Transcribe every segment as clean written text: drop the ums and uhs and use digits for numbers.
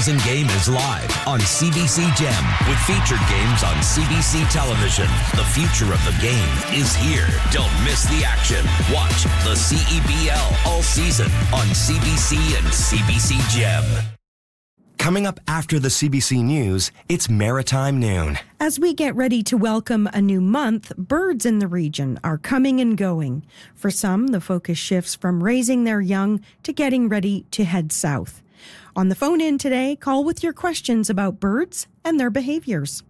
all-season game is live on CBC Gem with featured games on CBC television. The future of the game is here. Don't miss the action. Watch the CEBL all season on CBC and CBC Gem. Coming up after the CBC News, it's Maritime Noon. As we get ready to welcome a new month, birds in the region are coming and going. For some, the focus shifts from raising their young to getting ready to head south. On the phone in today, call with your questions about birds and their behaviors.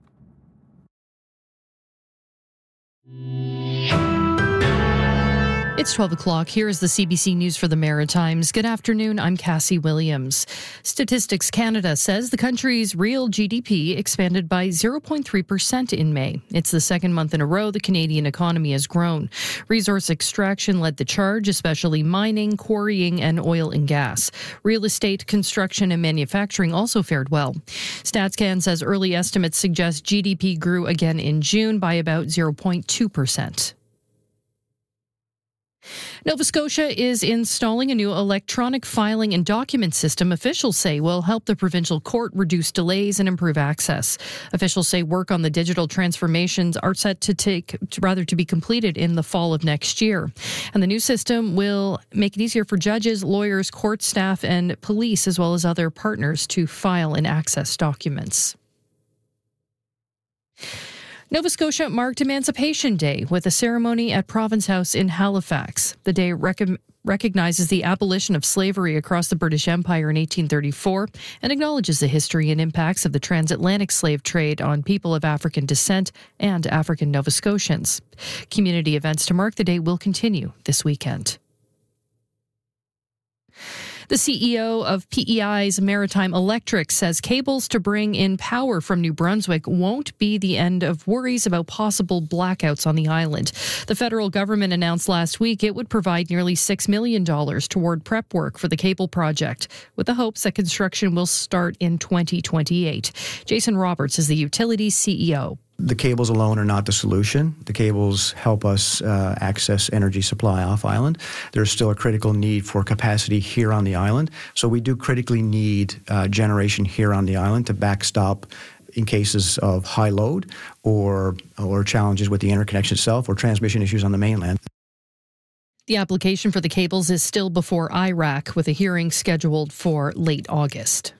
It's 12 o'clock. Here is the CBC News for the Maritimes. Good afternoon. I'm Cassie Williams. Statistics Canada says the country's real GDP expanded by 0.3% in May. It's the second month in a row the Canadian economy has grown. Resource extraction led the charge, especially mining, quarrying, and oil and gas. Real estate, construction, and manufacturing also fared well. StatsCan says early estimates suggest GDP grew again in June by about 0.2%. Nova Scotia is installing a new electronic filing and document system officials say will help the provincial court reduce delays and improve access. Officials say work on the digital transformations are set to be completed in the fall of next year. And the new system will make it easier for judges, lawyers, court staff, and police, as well as other partners, to file and access documents. Nova Scotia marked Emancipation Day with a ceremony at Province House in Halifax. The day recognizes the abolition of slavery across the British Empire in 1834 and acknowledges the history and impacts of the transatlantic slave trade on people of African descent and African Nova Scotians. Community events to mark the day will continue this weekend. The CEO of PEI's Maritime Electric says cables to bring in power from New Brunswick won't be the end of worries about possible blackouts on the island. The federal government announced last week it would provide nearly $6 million toward prep work for the cable project, with the hopes that construction will start in 2028. Jason Roberts is the utility's CEO. The cables alone are not the solution. The cables help us access energy supply off island. There's still a critical need for capacity here on the island. So we do critically need generation here on the island to backstop in cases of high load or challenges with the interconnection itself or transmission issues on the mainland. The application for the cables is still before IRAC, with a hearing scheduled for late August.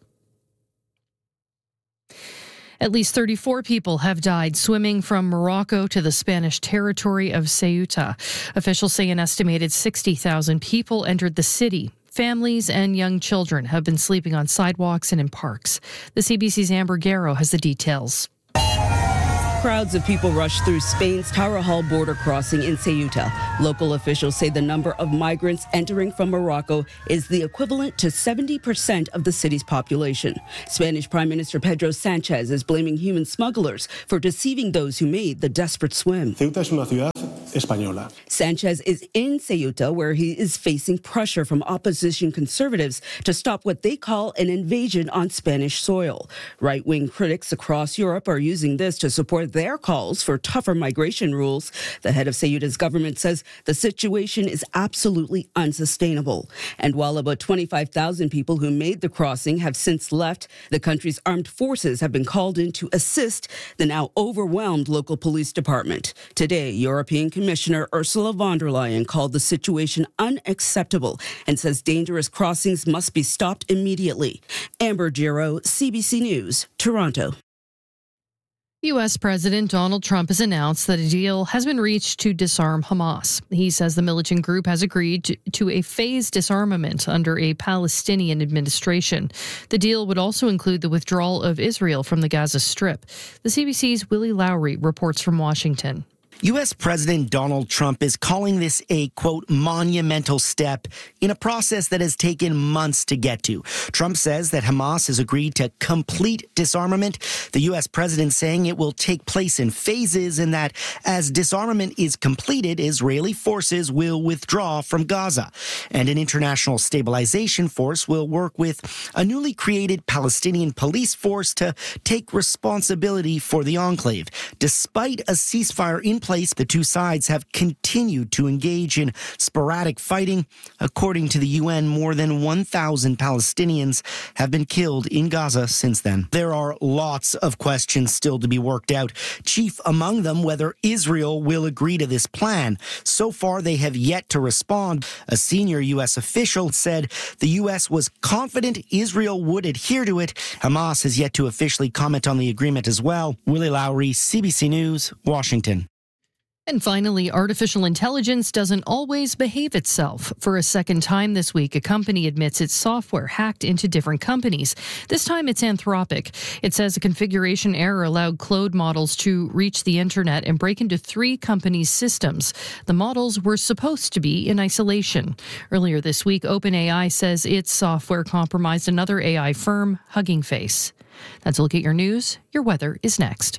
At least 34 people have died swimming from Morocco to the Spanish territory of Ceuta. Officials say an estimated 60,000 people entered the city. Families and young children have been sleeping on sidewalks and in parks. The CBC's Amber Garrow has the details. Crowds of people rushed through Spain's Tarajal border crossing in Ceuta. Local officials say the number of migrants entering from Morocco is the equivalent to 70% of the city's population. Spanish Prime Minister Pedro Sanchez is blaming human smugglers for deceiving those who made the desperate swim. Ceuta es una ciudad española. Sanchez is in Ceuta, where he is facing pressure from opposition conservatives to stop what they call an invasion on Spanish soil. Right-wing critics across Europe are using this to support their calls for tougher migration rules. The head of Ceuta's government says the situation is absolutely unsustainable. And while about 25,000 people who made the crossing have since left, the country's armed forces have been called in to assist the now overwhelmed local police department. Today, European Commissioner Ursula von der Leyen called the situation unacceptable and says dangerous crossings must be stopped immediately. Amber Giro, CBC News, Toronto. U.S. President Donald Trump has announced that a deal has been reached to disarm Hamas. He says the militant group has agreed to a phased disarmament under a Palestinian administration. The deal would also include the withdrawal of Israel from the Gaza Strip. The CBC's Willie Lowry reports from Washington. U.S. President Donald Trump is calling this a, quote, monumental step in a process that has taken months to get to. Trump says that Hamas has agreed to complete disarmament. The U.S. president saying it will take place in phases and that as disarmament is completed, Israeli forces will withdraw from Gaza. And an international stabilization force will work with a newly created Palestinian police force to take responsibility for the enclave. Despite a ceasefire in place, the two sides have continued to engage in sporadic fighting. According to the UN, more than 1,000 Palestinians have been killed in Gaza since then. There are lots of questions still to be worked out, chief among them whether Israel will agree to this plan. So far, they have yet to respond. A senior U.S. official said the U.S. was confident Israel would adhere to it. Hamas has yet to officially comment on the agreement as well. Willie Lowry, CBC News, Washington. And finally, artificial intelligence doesn't always behave itself. For a second time this week, a company admits its software hacked into different companies. This time it's Anthropic. It says a configuration error allowed Claude models to reach the internet and break into 3 companies' systems. The models were supposed to be in isolation. Earlier this week, OpenAI says its software compromised another AI firm, Hugging Face. That's a look at your news. Your weather is next.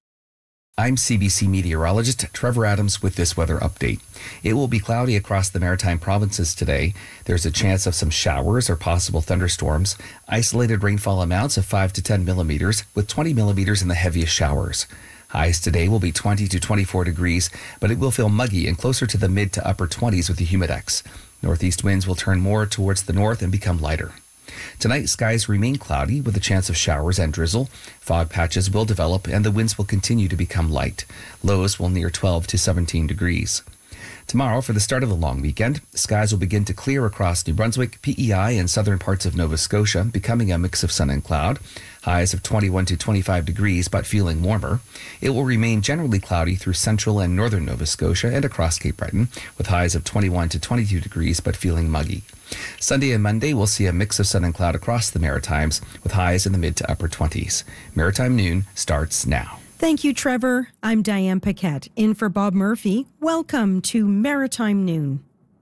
I'm CBC meteorologist Trevor Adams with this weather update. It will be cloudy across the Maritime provinces today. There's a chance of some showers or possible thunderstorms. Isolated rainfall amounts of 5 to 10 millimeters, with 20 millimeters in the heaviest showers. Highs today will be 20 to 24 degrees, but it will feel muggy and closer to the mid to upper 20s with the humidex. Northeast winds will turn more towards the north and become lighter. Tonight, skies remain cloudy with a chance of showers and drizzle. Fog patches will develop and the winds will continue to become light. Lows will near 12 to 17 degrees. Tomorrow, for the start of the long weekend, skies will begin to clear across New Brunswick, PEI, and southern parts of Nova Scotia, becoming a mix of sun and cloud. Highs of 21 to 25 degrees, but feeling warmer. It will remain generally cloudy through central and northern Nova Scotia and across Cape Breton, with highs of 21 to 22 degrees, but feeling muggy. Sunday and Monday, we'll see a mix of sun and cloud across the Maritimes, with highs in the mid to upper 20s. Maritime Noon starts now. Thank you, Trevor. I'm Diane Paquette, in for Bob Murphy. Welcome to Maritime Noon.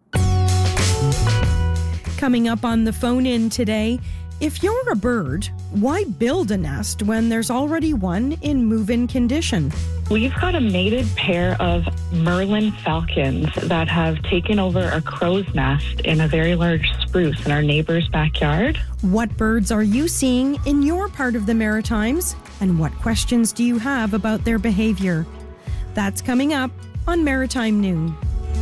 Coming up on the phone-in today, if you're a bird, why build a nest when there's already one in move-in condition? We've got a mated pair of Merlin falcons that have taken over a crow's nest in a very large spruce in our neighbor's backyard. What birds are you seeing in your part of the Maritimes? And what questions do you have about their behavior? That's coming up on Maritime Noon.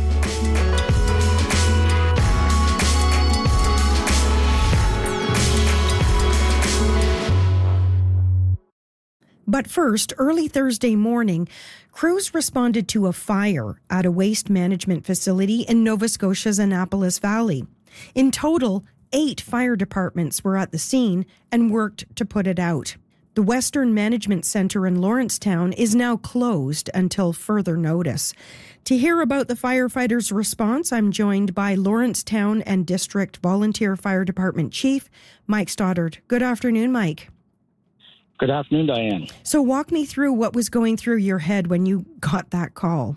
But first, early Thursday morning, crews responded to a fire at a waste management facility in Nova Scotia's Annapolis Valley. In total, 8 fire departments were at the scene and worked to put it out. The Western Management Centre in Lawrencetown is now closed until further notice. To hear about the firefighters' response, I'm joined by Lawrencetown and District Volunteer Fire Department Chief Mike Stoddard. Good afternoon, Mike. Good afternoon, Diane. So walk me through what was going through your head when you got that call.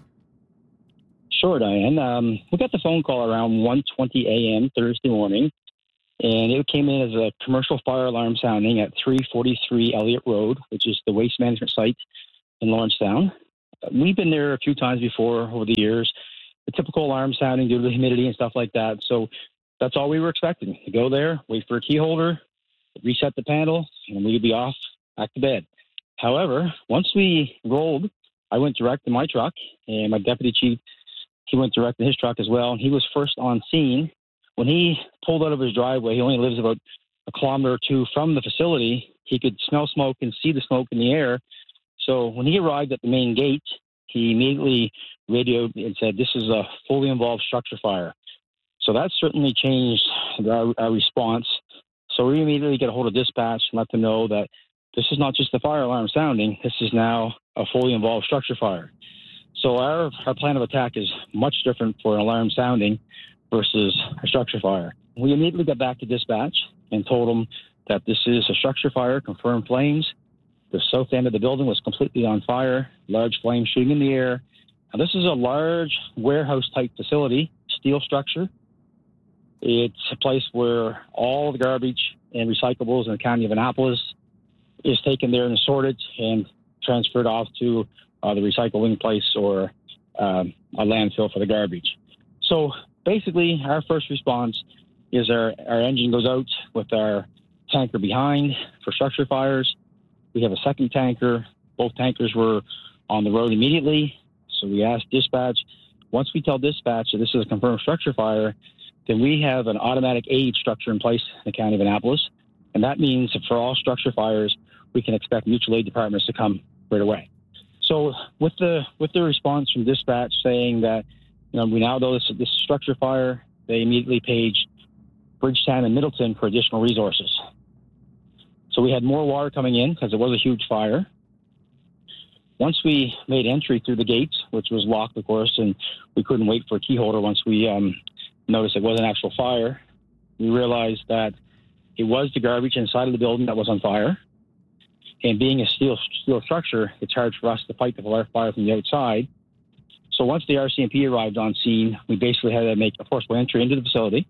Sure, Diane. We got the phone call around 1:20 a.m. Thursday morning, and it came in as a commercial fire alarm sounding at 343 Elliott Road, which is the waste management site in Lawrencetown. We've been there a few times before over the years. The typical alarm sounding due to the humidity and stuff like that. So that's all we were expecting, to go there, wait for a key holder, reset the panel, and we'd be off back to bed. However, once we rolled, I went direct in my truck, and my deputy chief, he went direct in his truck as well, and he was first on scene. When he pulled out of his driveway, he only lives about a kilometer or two from the facility. He could smell smoke and see the smoke in the air. So when he arrived at the main gate, he immediately radioed and said, "This is a fully involved structure fire." So that certainly changed our response. So we immediately get a hold of dispatch and let them know that this is not just the fire alarm sounding. This is now a fully involved structure fire. So our plan of attack is much different for an alarm sounding versus a structure fire. We immediately got back to dispatch and told them that this is a structure fire, confirmed flames. The south end of the building was completely on fire, large flames shooting in the air. Now, this is a large warehouse-type facility, steel structure. It's a place where all the garbage and recyclables in the county of Annapolis is taken there and sorted and transferred off to the recycling place or a landfill for the garbage. So basically, our first response is our engine goes out with our tanker behind for structure fires. We have a second tanker. Both tankers were on the road immediately. So we asked dispatch. Once we tell dispatch that this is a confirmed structure fire, then we have an automatic aid structure in place in the county of Annapolis. And that means that for all structure fires, we can expect mutual aid departments to come right away. So with the response from dispatch saying that, we now know this is structure fire, they immediately paged Bridgetown and Middleton for additional resources. So we had more water coming in because it was a huge fire. Once we made entry through the gates, which was locked, of course, and we couldn't wait for a key holder once we noticed it was an actual fire, we realized that it was the garbage inside of the building that was on fire. And being a steel structure, it's hard for us to fight the fire from the outside. So once the RCMP arrived on scene, we basically had to make a forcible entry into the facility.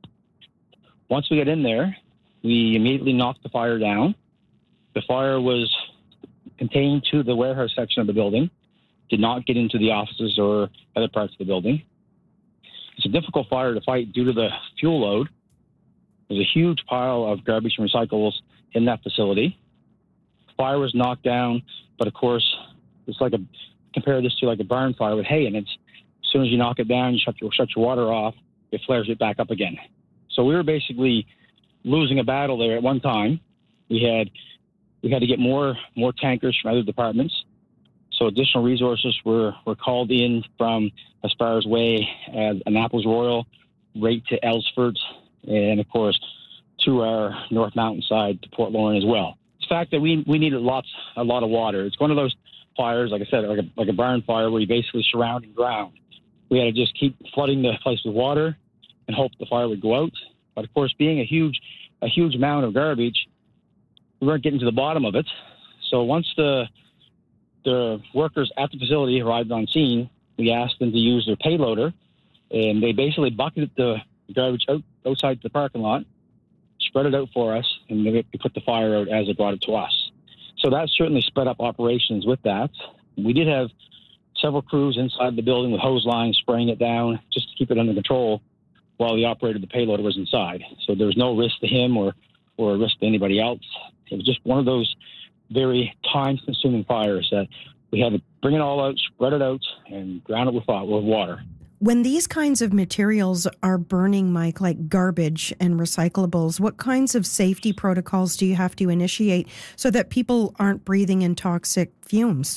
Once we got in there, we immediately knocked the fire down. The fire was contained to the warehouse section of the building, did not get into the offices or other parts of the building. It's a difficult fire to fight due to the fuel load. There's a huge pile of garbage and recyclables in that facility. Fire was knocked down, but of course, it's compare this to like a barn fire with hay in it. As soon as you knock it down, you shut your water off, it flares it back up again. So we were basically losing a battle there at one time. We had to get more tankers from other departments. So additional resources were called in from as far away as Annapolis Royal, right to Ellsford, and of course to our North Mountain side to Port Lauren as well. The fact that we needed a lot of water. It's one of those fires, like I said, like a barn fire where you basically surround and ground. We had to just keep flooding the place with water and hope the fire would go out. But of course, being a huge amount of garbage, we weren't getting to the bottom of it. So once the workers at the facility arrived on scene, we asked them to use their payloader, and they basically bucketed the garbage outside the parking lot, spread it out for us, and we put the fire out as it brought it to us. So that certainly sped up operations with that. We did have several crews inside the building with hose lines spraying it down just to keep it under control while the operator of the payloader was inside. So there was no risk to him or a risk to anybody else. It was just one of those very time-consuming fires that we had to bring it all out, spread it out, and drown it with water. When these kinds of materials are burning, Mike, like garbage and recyclables, what kinds of safety protocols do you have to initiate so that people aren't breathing in toxic fumes?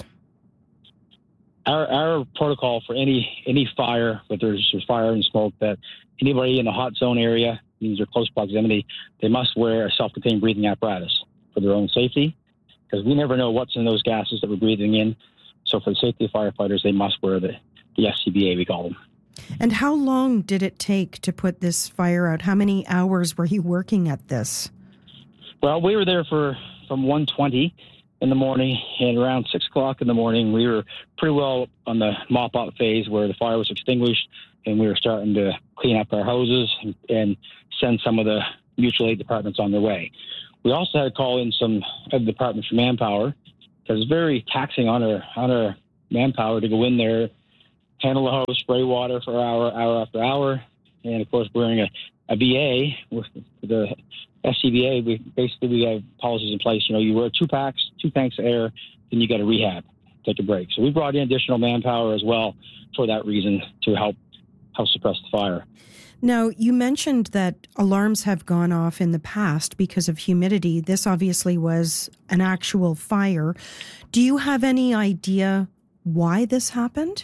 Our protocol for any fire, whether there's fire and smoke, that anybody in the hot zone area, means their close proximity, they must wear a self-contained breathing apparatus for their own safety, because we never know what's in those gases that we're breathing in. So for the safety of firefighters, they must wear the SCBA, we call them. And how long did it take to put this fire out? How many hours were you working at this? Well, we were there from 1:20 in the morning, and around 6 o'clock in the morning, we were pretty well on the mop-up phase where the fire was extinguished, and we were starting to clean up our hoses and send some of the mutual aid departments on their way. We also had to call in some other departments for manpower, because it's very taxing on our manpower to go in there, handle the hose, spray water for hour after hour, and of course wearing a BA with the SCBA. We have policies in place. You wear two tanks of air, then you got to rehab, take a break. So we brought in additional manpower as well for that reason to help suppress the fire. Now, you mentioned that alarms have gone off in the past because of humidity. This obviously was an actual fire. Do you have any idea why this happened?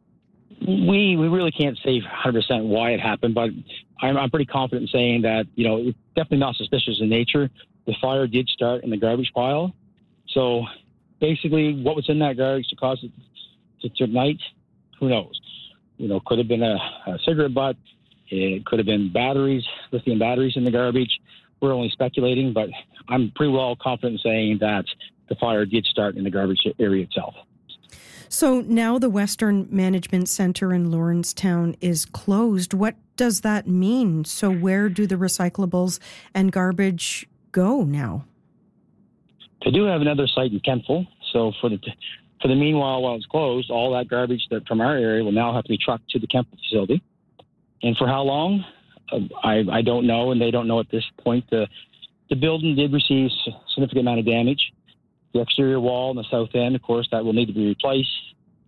We really can't say 100% why it happened, but I'm pretty confident in saying that, it's definitely not suspicious in nature. The fire did start in the garbage pile. So basically what was in that garbage to cause it to ignite, who knows? Could have been a cigarette butt. It could have been lithium batteries in the garbage. We're only speculating, but I'm pretty well confident in saying that the fire did start in the garbage area itself. So now the Western Management Center in Lawrencetown is closed. What does that mean? So where do the recyclables and garbage go now? They do have another site in Kentville. So for the meanwhile, while it's closed, all that garbage from our area will now have to be trucked to the Kentville facility. And for how long? I don't know, and they don't know at this point. The building did receive a significant amount of damage. The exterior wall on the south end, of course, that will need to be replaced.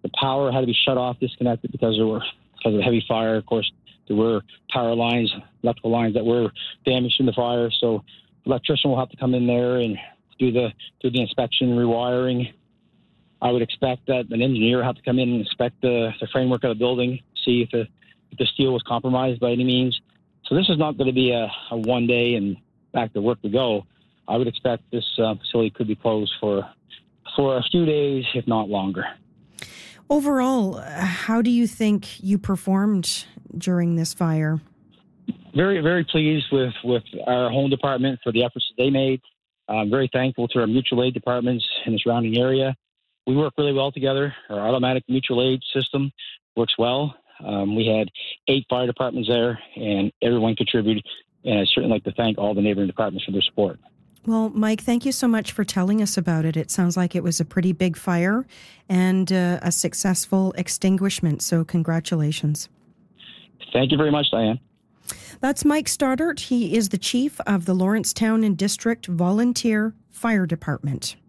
The power had to be shut off, disconnected because of the heavy fire. Of course, there were power lines, electrical lines that were damaged in the fire. So the electrician will have to come in there and do the inspection, rewiring. I would expect that an engineer will have to come in and inspect the framework of the building, see if the steel was compromised by any means. So this is not going to be a one day and back to work we go. I would expect this facility could be closed for a few days, if not longer. Overall, how do you think you performed during this fire? Very, very pleased with our home department for the efforts that they made. I'm very thankful to our mutual aid departments in the surrounding area. We work really well together. Our automatic mutual aid system works well. We had 8 fire departments there, and everyone contributed. And I'd certainly like to thank all the neighboring departments for their support. Well, Mike, thank you so much for telling us about it. It sounds like it was a pretty big fire and a successful extinguishment. So congratulations. Thank you very much, Diane. That's Mike Stoddart. He is the chief of the Lawrencetown and District Volunteer Fire Department.